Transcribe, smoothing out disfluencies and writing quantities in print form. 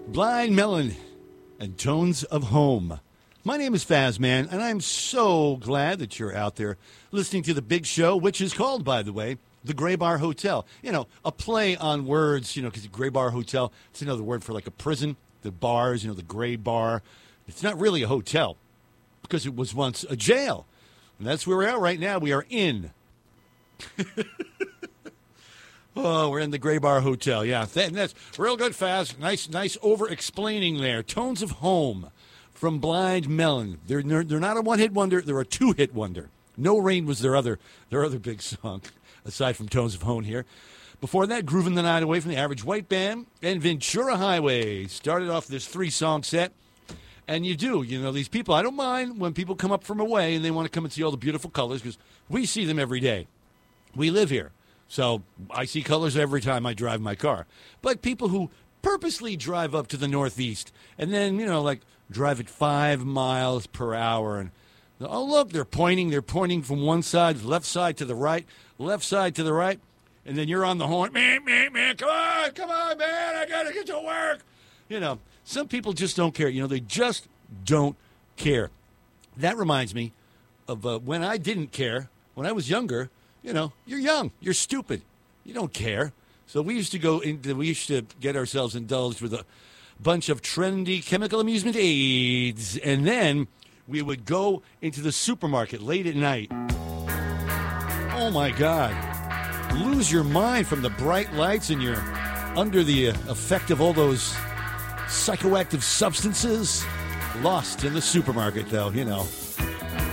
Blind Melon and Tones of Home. My name is Fazman, and I'm so glad that you're out there listening to the big show, which is called, by the way, the Gray Bar Hotel. You know, a play on words, because the Gray Bar Hotel, it's another word for like a prison. The bars, the Gray Bar. It's not really a hotel because it was once a jail. And that's where we're at right now. We are in. Oh, we're in the Gray Bar Hotel. Yeah, that's real good, Faz. Nice over-explaining there. Tones of Home from Blind Melon. They're not a one-hit wonder. They're a two-hit wonder. No Rain was their other big song, aside from Tones of Home here. Before that, Groovin' the Night Away from the Average White Band and Ventura Highway. Started off this 3-song set. And you do, these people, I don't mind when people come up from away and they want to come and see all the beautiful colors because we see them every day. We live here. So I see colors every time I drive my car. But people who purposely drive up to the Northeast and then, drive at 5 miles per hour and, oh, look, they're pointing from one side, left side to the right, left side to the right. And then you're on the horn, man, come on, man, I got to get to work. Some people just don't care. They just don't care. That reminds me of when I didn't care. When I was younger, you're young, you're stupid. You don't care. So we used to get ourselves indulged with a bunch of trendy chemical amusement aids. And then we would go into the supermarket late at night. Oh, my God. Lose your mind from the bright lights and you're under the effect of all those psychoactive substances. Lost in the supermarket, though,